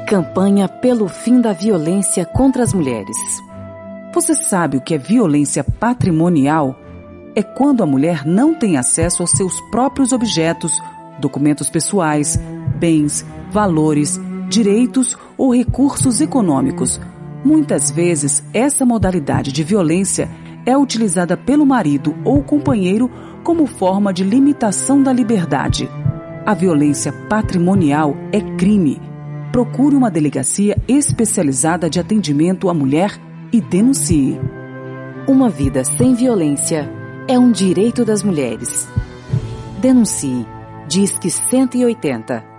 Campanha pelo fim da violência contra as mulheres. Você sabe o que é violência patrimonial? É quando a mulher não tem acesso aos seus próprios objetos, documentos pessoais, bens, valores, direitos ou recursos econômicos. Muitas vezes, essa modalidade de violência é utilizada pelo marido ou companheiro como forma de limitação da liberdade. A violência patrimonial é crime. Procure uma delegacia especializada de atendimento à mulher e denuncie. Uma vida sem violência é um direito das mulheres. Denuncie. Disque 180.